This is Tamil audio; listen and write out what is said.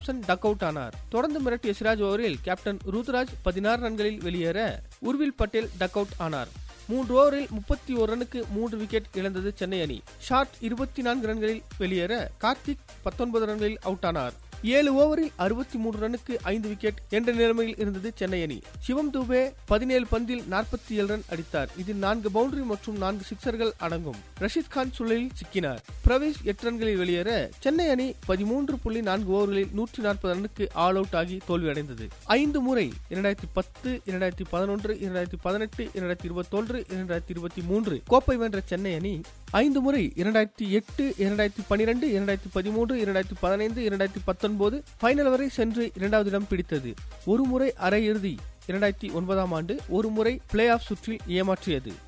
தாம்சன் டக் அவுட் ஆனார். தொடர்ந்து மிரட்டிய சிராஜ் ஓவரில் கேப்டன் ருத்ராஜ் 16 ரன்களில் வெளியேற உர்வில் பட்டேல் டக் அவுட் ஆனார். 3 ஓவரில் 31 ரனுக்கு 3 விக்கெட் இழந்தது சென்னை அணி. ஷாட் 24 ரன்களில் வெளியேற கார்த்திக் 19 ரன்களில் அவுட் ஆனார். 7 ஓவரில் 63 ரனுக்கு 5 விக்கெட் என்ற நிலைமையில் இருந்தது சென்னை அணி. சிவம் தூபே 17 பந்தில் 47 ரன் அடித்தார். இதில் 4 பவுண்டரி மற்றும் 4 சிக்சர்கள் அடங்கும். ரஷீத் கான் சுழலில் சிக்கினார். பிரவேஷ் 8 ரன்களில் வெளியேற சென்னை அணி 13.4 ஓவர்களில் 140 ரனுக்கு ஆல் அவுட் ஆகி தோல்வியடைந்தது. 5 முறை 2010, 2011, 2018, 2021, 2023 கோப்பை வென்ற சென்னை அணி 5 முறை 2008, 2012, 2013, 2015, 2019 ஃபைனல் வரை சென்று 2வது இடம் பிடித்தது. ஒரு முறை அரையிறுதி 2009 ஆண்டு, ஒரு முறை பிளே ஆஃப் சுற்றில் ஏமாற்றியது.